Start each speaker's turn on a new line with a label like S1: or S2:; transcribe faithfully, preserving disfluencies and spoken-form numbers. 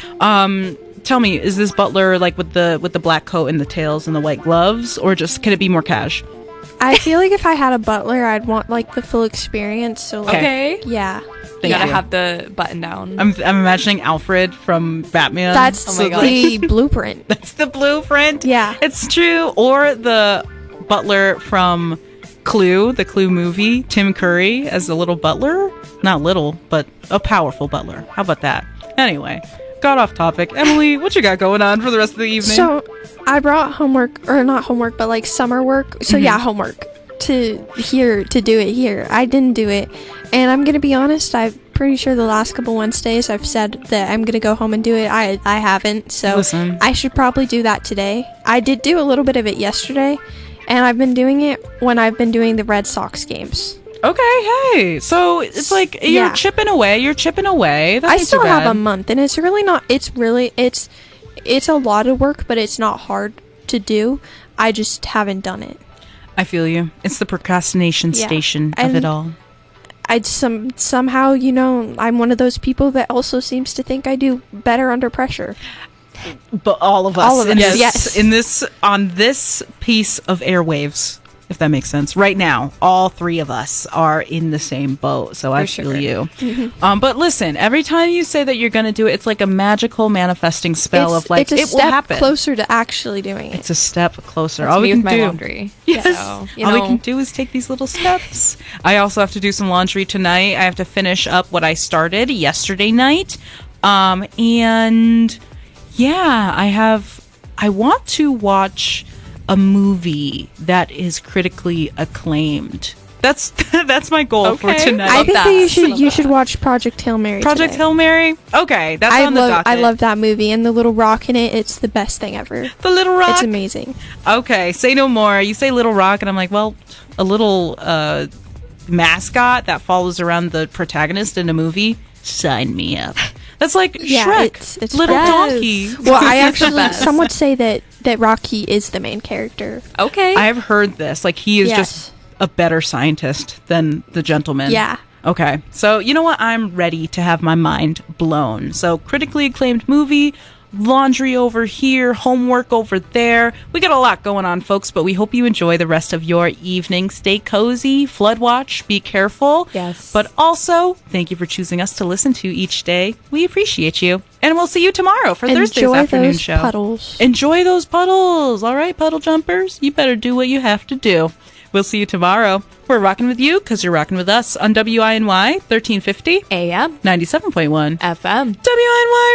S1: Um, tell me, is this butler like with the with the black coat and the tails and the white gloves, or just can it be more cash?
S2: I feel like if I had a butler, I'd want like the full experience. So like,
S3: Okay.
S2: yeah.
S3: You gotta
S1: you.
S3: have the button down.
S1: I'm I'm imagining Alfred from Batman.
S2: That's
S3: Oh my gosh.
S2: the blueprint.
S1: That's the blueprint.
S2: Yeah.
S1: It's true. Or the butler from Clue, the Clue movie, Tim Curry as the little butler. Not little, but a powerful butler. How about that? Anyway, got off topic. Emily, what you got going on for the rest of the evening?
S2: So I brought homework, or not homework, but like summer work. So yeah, homework to here to do it here. I didn't do it, and I'm gonna be honest. I'm pretty sure the last couple Wednesdays I've said that I'm gonna go home and do it. I I haven't, so
S1: Listen.
S2: I should probably do that today. I did do a little bit of it yesterday, and I've been doing it when I've been doing the Red Sox games.
S1: Okay, hey. So it's like you're
S2: Yeah.
S1: chipping away. You're chipping away. That's
S2: I
S1: not
S2: still
S1: too
S2: have
S1: bad.
S2: a month, and it's really not. It's really it's it's a lot of work, but it's not hard to do. I just haven't done it.
S1: I feel you. It's the procrastination
S2: Yeah.
S1: station of
S2: And
S1: it all.
S2: I some somehow, you know, I'm one of those people that also seems to think I do better under pressure.
S1: But all of us,
S2: All of
S1: in
S2: us,
S1: this,
S2: yes.
S1: in this on this piece of airwaves, if that makes sense. Right now, all three of us are in the same boat, so I
S3: For
S1: feel
S3: sure.
S1: you.
S2: Mm-hmm.
S1: Um, but listen, every time you say that you're going to do it, it's like a magical manifesting spell
S2: it's,
S1: of like
S2: it's a
S1: it
S2: step
S1: will happen.
S2: closer to actually doing it.
S1: It's a step closer.
S3: That's
S1: all
S3: me
S1: we
S3: with
S1: can
S3: my
S1: do.
S3: laundry.
S1: Yes.
S3: So, you
S1: all
S3: know,
S1: we can do is take these little steps. I also have to do some laundry tonight. I have to finish up what I started yesterday night. Um, and yeah, I have, I want to watch a movie that is critically acclaimed. That's that's my goal for
S3: Okay.
S1: tonight.
S2: I
S3: love
S2: think
S3: that.
S2: that you should
S3: Love
S2: you
S3: that.
S2: should watch Project Hail Mary.
S1: Project
S2: today.
S1: Hail Mary. Okay, that's
S2: I
S1: on the
S2: love
S1: docket.
S2: I love that movie, and the little rock in it. It's the best thing ever.
S1: the Little Rock.
S2: It's amazing.
S1: Okay, say no more. You say Little Rock, and I'm like, well, a little uh, mascot that follows around the protagonist in a movie. Sign me up. That's like
S2: Yeah,
S1: Shrek,
S2: it's- it's
S1: Little
S2: Shrek.
S1: Donkey.
S2: Well, I
S3: It's the
S2: actually
S3: best.
S2: some would say that that Rocky is the main character.
S3: Okay.
S1: I've heard this. Like he is
S2: Yes.
S1: just a better scientist than the gentleman.
S2: Yeah.
S1: Okay, so you know what? I'm ready to have my mind blown. So critically acclaimed movie. Laundry over here, homework over there. We got a lot going on, folks, but we hope you enjoy the rest of your evening. Stay cozy, flood watch, be careful.
S3: Yes.
S1: But also, thank you for choosing us to listen to each day. We appreciate you. And we'll see you tomorrow for Thursday's
S2: Enjoy
S1: afternoon
S2: those
S1: show.
S2: puddles.
S1: Enjoy those puddles. All right, puddle jumpers. You better do what you have to do. We'll see you tomorrow. We're rocking with you because you're rocking with us on W I N Y thirteen fifty,
S3: A M
S1: ninety-seven point one
S3: F M.
S1: W I N Y